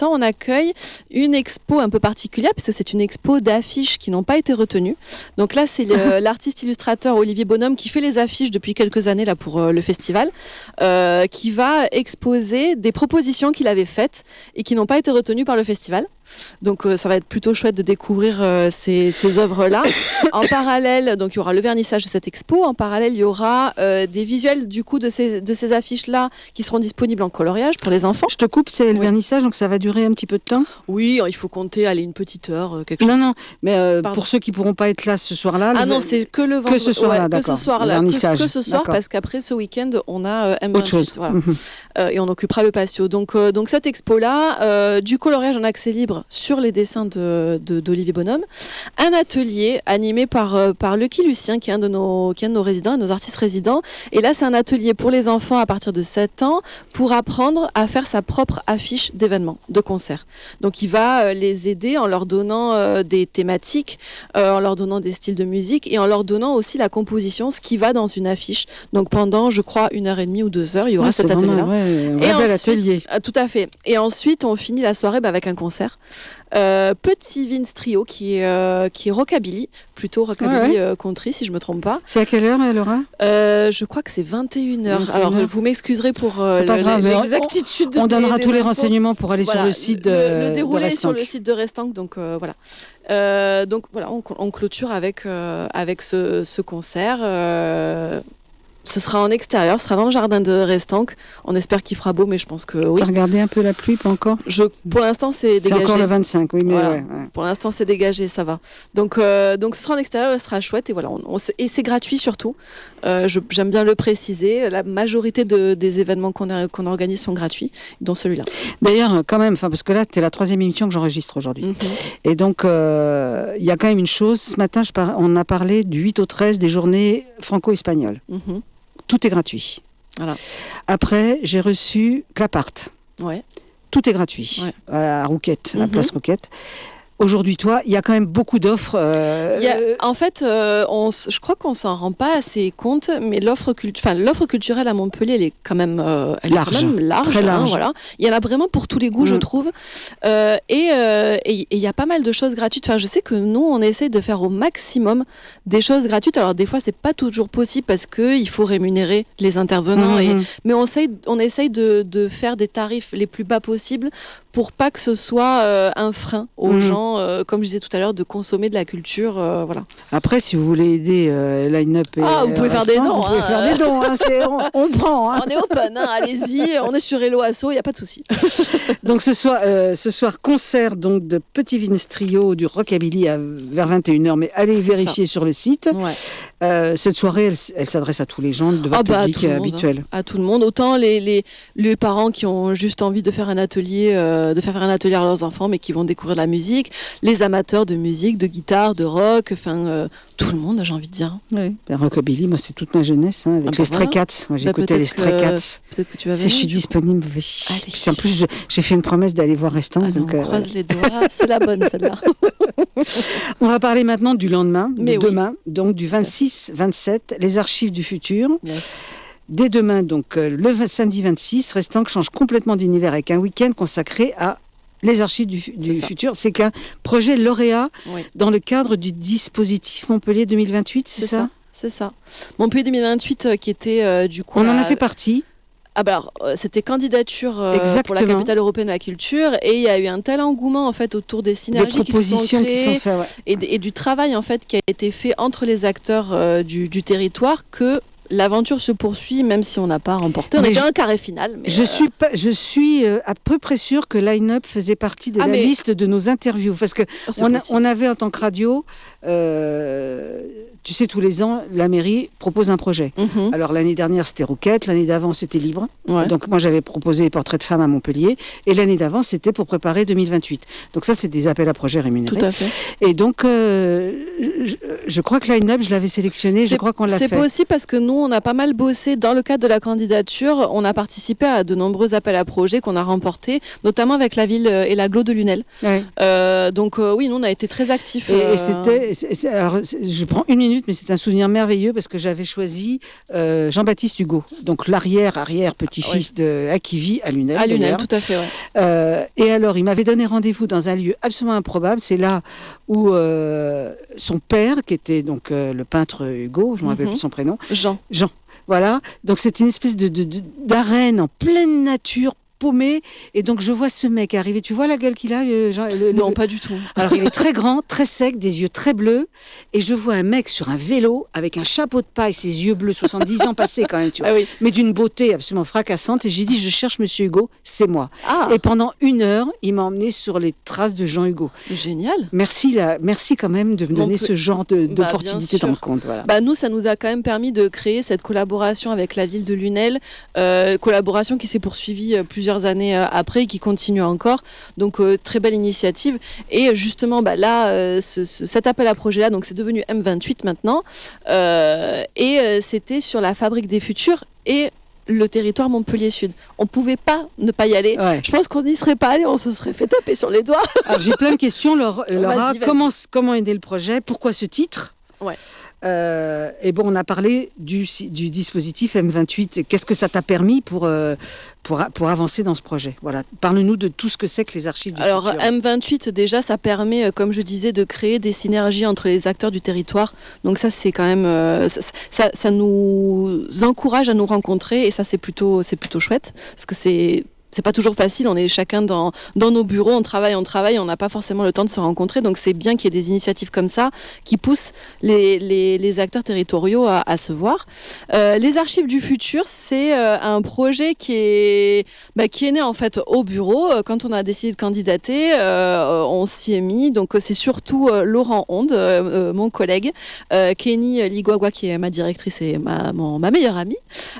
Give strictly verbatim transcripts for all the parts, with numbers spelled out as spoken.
temps, on accueille une expo un peu particulière, puisque c'est une expo d'affiches qui n'ont pas été retenues. Donc là, c'est le, l'artiste illustrateur Olivier Bonhomme qui fait les affiches depuis quelques années là, pour euh, le festival, euh, qui va exposer des propositions qu'il avait faites et qui n'ont pas été retenues par le festival. Donc euh, ça va être plutôt chouette de découvrir euh, ces, ces œuvres-là. En parallèle, donc il y aura le vernissage de cette expo. En parallèle, il y aura euh, des visuels du coup de ces, de ces affiches-là qui seront disponibles en coloriage pour les enfants. Je te coupe, c'est le oui. vernissage, donc ça va durer un petit peu de temps. Oui, il faut compter, allez, une petite heure, quelque chose. Non, non, mais euh, pour ceux qui pourront pas être là ce soir-là. Ah le... non, c'est que le vendredi. Que ce soir-là, ouais, d'accord. Que ce soir-là, vernissage. Que, que ce soir, d'accord. Parce qu'après ce week-end, on a euh, M vingt-huit, autre chose. Voilà. Mm-hmm. euh, et on occupera le patio. Donc, euh, donc cette expo-là, euh, du coloriage en accès libre sur les dessins De, de, d'Olivier Bonhomme, un atelier animé par, euh, par Lucky Lucien, qui est, un de nos, qui est un de nos résidents, nos artistes résidents. Et là, c'est un atelier pour les enfants à partir de sept ans pour apprendre à faire sa propre affiche d'événements, de concerts. Donc, il va euh, les aider en leur donnant euh, des thématiques, euh, en leur donnant des styles de musique et en leur donnant aussi la composition, ce qui va dans une affiche. Donc, pendant, je crois, une heure et demie ou deux heures, il y aura ouais, cet atelier-là. Ouais, et ensuite, atelier. Euh, tout à fait. Et ensuite, on finit la soirée bah, avec un concert. Euh, Petit Vince Trio qui est, euh, qui est rockabilly, plutôt rockabilly ouais, ouais. Euh, country si je ne me trompe pas. C'est à quelle heure, Laura euh, Je crois que c'est vingt et une heures. vingt et une heures. Alors vous m'excuserez pour euh, le, grave, l'exactitude. On, on des, donnera des tous infos. les renseignements pour aller voilà, sur le site de Le, le déroulé de sur le site de Restank, donc euh, voilà. Euh, donc voilà, on, on clôture avec, euh, avec ce, ce concert. Euh, Ce sera en extérieur, ce sera dans le jardin de Restank. On espère qu'il fera beau, mais je pense que oui. Tu as regardé un peu la pluie, pas encore je, Pour l'instant, c'est, c'est dégagé. C'est encore le vingt-cinq, oui, mais voilà. ouais, ouais. Pour l'instant, c'est dégagé, ça va. Donc, euh, donc ce sera en extérieur, ce sera chouette. Et, voilà, on, on, et c'est gratuit surtout. Euh, je, j'aime bien le préciser. La majorité de, des événements qu'on, a, qu'on organise sont gratuits, dont celui-là. D'ailleurs, quand même, parce que là, tu es la troisième émission que j'enregistre aujourd'hui. Mm-hmm. Et donc, il euh, y a quand même une chose. Ce matin, je par... on a parlé du huit au treize des journées franco-espagnoles. Mm-hmm. Tout est gratuit. Voilà. Après, j'ai reçu Clapart. Ouais. Tout est gratuit. Ouais. À Rouquette, mm-hmm. à Place Rouquette. Aujourd'hui, toi, il y a quand même beaucoup d'offres. Euh... Il y a, en fait, euh, on, je crois qu'on s'en rend pas assez compte, mais l'offre, cultu- enfin, l'offre culturelle à Montpellier, elle est quand même, euh, elle large, est quand même large. Très large. Hein, voilà. Il y en a vraiment pour tous les goûts, mmh. je trouve. Euh, et euh, et il y a pas mal de choses gratuites. Enfin, je sais que nous, on essaye de faire au maximum des choses gratuites. Alors, des fois, c'est pas toujours possible parce que il faut rémunérer les intervenants. Mmh. Et, mais on essaye, on essaye de, de faire des tarifs les plus bas possibles pour pas que ce soit euh, un frein aux mmh. gens, euh, comme je disais tout à l'heure, de consommer de la culture, euh, voilà. Après, si vous voulez aider euh, Line-Up et ah, vous pouvez euh, faire des dons, vous pouvez hein. faire des dons, hein, c'est, on, on prend. Hein. On est open, hein, allez-y, on est sur Hello Asso, il y a pas de souci. Donc ce soir, euh, ce soir concert donc de Petit Vince Trio du rockabilly à, vers vingt et une heures, mais allez c'est vérifier ça. Sur le site. Ouais. Euh, cette soirée, elle, elle s'adresse à tous les gens de votre ah bah, public à habituel. Monde, hein. À tout le monde, autant les, les, les parents qui ont juste envie de faire un atelier, euh, de faire un atelier à leurs enfants, mais qui vont découvrir de la musique, les amateurs de musique, de guitare, de rock, enfin euh, tout le monde, j'ai envie de dire. Oui. Ben, rockabilly, moi c'est toute ma jeunesse, hein, avec ah bah les Stray Cats. Moi j'écoutais bah, les Stray Cats. Que, peut-être que tu vas venir. Si je suis disponible, oui. Puis, en plus je, j'ai fait une promesse d'aller voir Restant. Ah, donc, on euh, croise ouais. les doigts, c'est la bonne celle-là. On va parler maintenant du lendemain, mais de oui. demain, donc du vingt-six vingt-sept, les archives du futur. Yes. Dès demain, donc euh, le samedi vingt-six, Restant change complètement d'univers avec un week-end consacré à les archives du, du c'est futur. C'est qu'un projet lauréat oui. dans le cadre du dispositif Montpellier deux mille vingt-huit, c'est, c'est ça, ça C'est ça. Montpellier deux mille vingt-huit euh, qui était euh, du coup... On en la... a fait partie. Ah bah alors, euh, c'était candidature euh, pour la capitale européenne de la culture et il y a eu un tel engouement en fait autour des synergies des propositions qui se sont créées qui sont faites, ouais. et, et du travail en fait qui a été fait entre les acteurs euh, du, du territoire que l'aventure se poursuit même si on n'a pas remporté. On était à un carré final. Mais je euh... suis pas, je suis euh, à peu près sûre que Line-Up faisait partie de ah la mais... liste de nos interviews parce que oh, on, a, on avait en tant que radio. Euh, tu sais, tous les ans, la mairie propose un projet. Mm-hmm. Alors, l'année dernière, c'était Rouquette. L'année d'avant, c'était Libre. Ouais. Donc, moi, j'avais proposé Portrait de femme à Montpellier. Et l'année d'avant, c'était pour préparer deux mille vingt-huit. Donc, ça, c'est des appels à projets rémunérés. Tout à fait. Et donc, euh, je, je crois que Line-Up, je l'avais sélectionné. C'est, je crois qu'on l'a c'est fait. C'est possible parce que nous, on a pas mal bossé dans le cadre de la candidature. On a participé à de nombreux appels à projets qu'on a remportés, notamment avec la ville et l'agglo de Lunel. Ouais. Euh, donc euh, oui, nous on a été très actifs. Et, euh... et c'était, c'est, c'est, alors, je prends une minute, mais c'est un souvenir merveilleux parce que j'avais choisi euh, Jean-Baptiste Hugo, donc l'arrière arrière petit-fils oui. de Akivi à Lunel. À Lunel, tout à fait. Ouais. Euh, et alors, il m'avait donné rendez-vous dans un lieu absolument improbable. C'est là où euh, son père, qui était donc euh, le peintre Hugo, je ne me rappelle mm-hmm. plus son prénom, Jean. Jean. Voilà. Donc c'était une espèce de, de, de d'arène en pleine nature. Paumé, et donc je vois ce mec arriver. Tu vois la gueule qu'il a euh, Jean, le, Non, le... pas du tout. Alors il est très grand, très sec, des yeux très bleus, et je vois un mec sur un vélo avec un chapeau de paille, ses yeux bleus, soixante-dix ans passés quand même, tu vois, ah oui. mais d'une beauté absolument fracassante. Et j'ai dit, je cherche Monsieur Hugo, c'est moi. Ah. Et pendant une heure, il m'a emmené sur les traces de Jean Hugo. Génial. Merci, là, merci quand même de me donner peut... ce genre de, bah, d'opportunité dans le compte. Voilà. Bah, nous, ça nous a quand même permis de créer cette collaboration avec la ville de Lunel, euh, collaboration qui s'est poursuivie euh, plusieurs années euh, après. Et qui continue encore, donc euh, très belle initiative. Et justement, bah, là, euh, ce, ce, cet appel à projet-là, donc c'est devenu M vingt-huit maintenant, euh, et euh, c'était sur la Fabrique des Futurs et le territoire Montpellier Sud. On pouvait pas ne pas y aller. Ouais. Je pense qu'on n'y serait pas allé, on se serait fait taper sur les doigts. Alors j'ai plein de questions, Laura. Laura, comment, comment aider le projet? Pourquoi ce titre? Ouais. Euh, et bon, on a parlé du, du dispositif M vingt-huit. Qu'est-ce que ça t'a permis pour, euh, pour, pour avancer dans ce projet? Voilà. Parle-nous de tout ce que c'est que les archives du Alors, futur. M vingt-huit, déjà, ça permet, comme je disais, de créer des synergies entre les acteurs du territoire. Donc ça, c'est quand même... Euh, ça, ça, ça nous encourage à nous rencontrer et ça, c'est plutôt, c'est plutôt chouette. Parce que c'est... C'est pas toujours facile, on est chacun dans, dans nos bureaux, on travaille, on travaille, on n'a pas forcément le temps de se rencontrer, donc c'est bien qu'il y ait des initiatives comme ça qui poussent les, les, les acteurs territoriaux à, à se voir. Euh, les archives du futur, c'est euh, un projet qui est, bah, qui est né en fait au bureau. Quand on a décidé de candidater, euh, on s'y est mis, donc c'est surtout euh, Laurent Onde, euh, mon collègue, euh, Kenny Ligwagwa qui est ma directrice et ma, mon, ma meilleure amie.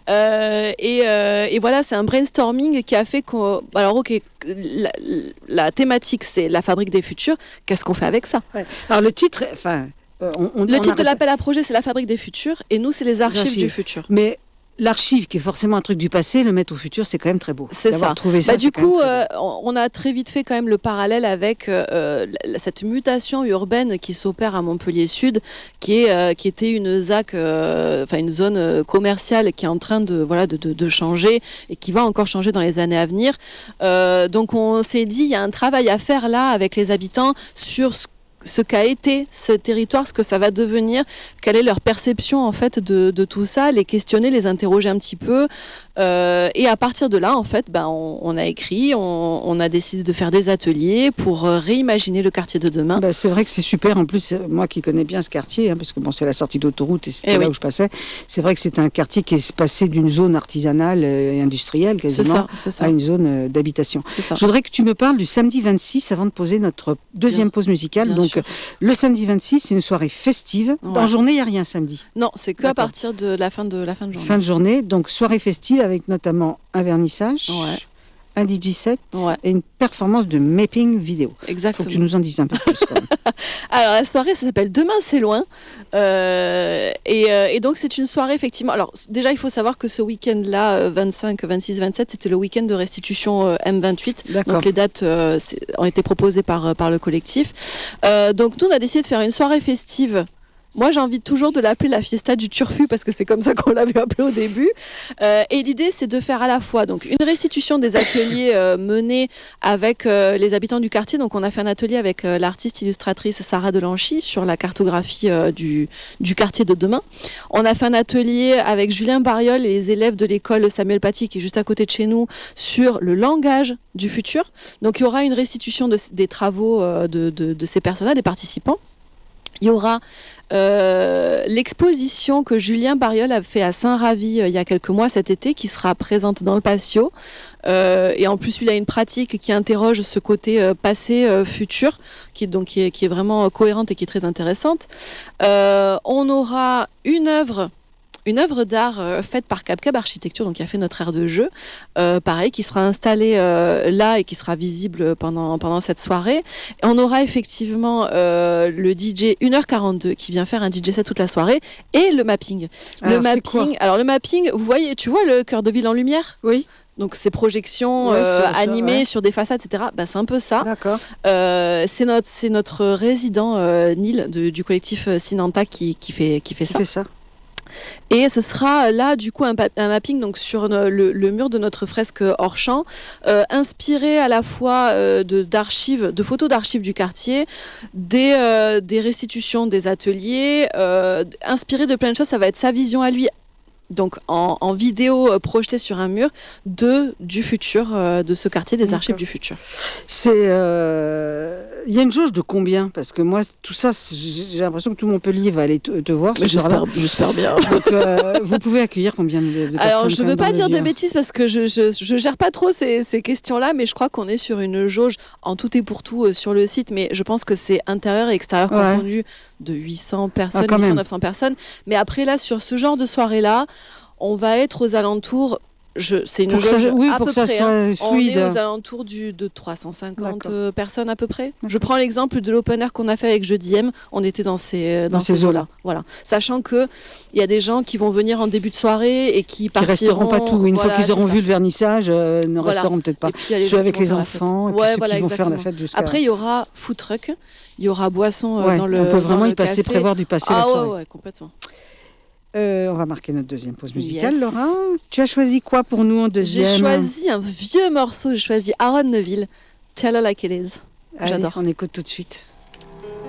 Euh, et, euh, et voilà, c'est un brainstorming qui a fait alors ok, la, la thématique c'est la Fabrique des Futurs. Qu'est-ce qu'on fait avec ça? Ouais. Alors le titre, enfin, on, on, le on titre de l'appel à projet c'est la Fabrique des Futurs et nous c'est les archives, archives. du futur. Mais l'archive, qui est forcément un truc du passé, le mettre au futur, c'est quand même très beau. C'est ça. Trouvé ça bah, du coup, euh, on a très vite fait quand même le parallèle avec euh, cette mutation urbaine qui s'opère à Montpellier Sud, qui, est, euh, qui était une Z A C, enfin euh, une zone commerciale qui est en train de, voilà, de, de, de changer et qui va encore changer dans les années à venir. Euh, donc on s'est dit, il y a un travail à faire là avec les habitants sur ce ce qu'a été ce territoire, ce que ça va devenir, quelle est leur perception en fait de, de tout ça, les questionner, les interroger un petit peu. Euh, et à partir de là, en fait, ben, on, on a écrit, on, on a décidé de faire des ateliers pour réimaginer le quartier de demain. Ben, c'est vrai que c'est super. En plus, moi qui connais bien ce quartier, hein, parce que bon, c'est la sortie d'autoroute et c'était eh là oui. où je passais, c'est vrai que c'est un quartier qui est passé d'une zone artisanale et industrielle quasiment c'est ça, c'est ça. à une zone d'habitation. Je voudrais que tu me parles du samedi vingt-six avant de poser notre deuxième bien, pause musicale. Bien Donc, sûr. Le samedi vingt-six, c'est une soirée festive. Ouais. En journée, il n'y a rien samedi. Non, c'est que à partir de la fin de la fin de journée. Fin de journée, donc soirée festive avec notamment un vernissage, ouais. un D J set ouais. et une performance de mapping vidéo. Exactement. Faut que tu nous en dises un peu plus quand même. Alors la soirée, ça s'appelle Demain c'est loin. Euh, et, euh, et donc c'est une soirée effectivement. Alors déjà, il faut savoir que ce week-end-là, vingt-cinq, vingt-six, vingt-sept, c'était le week-end de restitution euh, M vingt-huit. D'accord. Donc les dates euh, ont été proposées par, par le collectif. Euh, donc nous, on a décidé de faire une soirée festive. Moi, j'ai envie toujours de l'appeler la fiesta du turfu parce que c'est comme ça qu'on l'avait appelé au début. Euh, et l'idée, c'est de faire à la fois donc une restitution des ateliers euh, menés avec euh, les habitants du quartier. Donc, on a fait un atelier avec euh, l'artiste illustratrice Sarah Delanchy sur la cartographie euh, du, du quartier de demain. On a fait un atelier avec Julien Bariol et les élèves de l'école Samuel Paty, qui est juste à côté de chez nous, sur le langage du futur. Donc, il y aura une restitution de, des travaux euh, de, de, de ces personnes-là, des participants. Il y aura euh, l'exposition que Julien Bariol a fait à Saint-Ravi euh, il y a quelques mois cet été, qui sera présente dans le patio. Euh, et en plus, il a une pratique qui interroge ce côté euh, passé-futur, euh, qui, donc, qui, est, qui est vraiment cohérente et qui est très intéressante. Euh, on aura une œuvre une œuvre d'art euh, faite par CapCab Architecture, donc qui a fait notre aire de jeu, euh, pareil, qui sera installée euh, là et qui sera visible pendant, pendant cette soirée. Et on aura effectivement euh, le D J une heure quarante-deux qui vient faire un D J set toute la soirée et le mapping. Alors, le mapping, alors le mapping, vous voyez, tu vois le cœur de ville en lumière ? Oui. Donc ces projections ouais, euh, sur, animées ouais. sur des façades, et cetera. Bah, c'est un peu ça. D'accord. Euh, c'est notre c'est notre résident euh, Neil de, du collectif Sinanta qui qui fait qui fait qui ça. Fait ça. Et ce sera là du coup un, un mapping donc sur le, le mur de notre fresque hors champ, euh, inspiré à la fois euh, de d'archives, de photos d'archives du quartier, des euh, des restitutions des ateliers, euh, inspiré de plein de choses. Ça va être sa vision à lui. Donc en, en vidéo euh, projetée sur un mur de du futur euh, de ce quartier, des archives du futur. C'est il euh, y a une jauge de combien? Parce que moi tout ça j'ai l'impression que tout Montpellier va aller te, te voir. Mais j'espère, j'espère bien. Donc euh, vous pouvez accueillir combien de, de personnes? Alors je veux pas dire de bêtises parce que je, je je gère pas trop ces ces questions-là, mais je crois qu'on est sur une jauge en tout et pour tout euh, sur le site, mais je pense que c'est intérieur et extérieur ouais. confondu de huit cents personnes, ah, huit cents neuf cents personnes. Mais après là sur ce genre de soirée-là, on va être aux alentours, je, c'est une jauge oui, à pour peu que ça près, soit hein. fluide. On est aux alentours du, de trois cent cinquante D'accord. personnes à peu près. D'accord. Je prends l'exemple de l'open air qu'on a fait avec Jeudi M, on était dans ces, dans, dans ces eaux-là. Voilà. Sachant qu'il y a des gens qui vont venir en début de soirée et qui, qui partiront... resteront pas tout. Une voilà, fois qu'ils auront ça. vu le vernissage, euh, ne voilà. resteront peut-être pas. Ceux avec les enfants, et puis ouais, ceux voilà, qui vont exactement. faire la fête jusqu'à... Après, il y aura food truck, il y aura boisson ouais, dans le on peut vraiment y passer, café. prévoir d'y passer ah, la soirée. Ouais, ouais, complètement. Euh, on va marquer notre deuxième pause musicale, yes. Laura. Tu as choisi quoi pour nous en deuxième? J'ai choisi un vieux morceau, j'ai choisi Aaron Neville, Tell Her Like It Is. Allez, J'adore. On écoute tout de suite.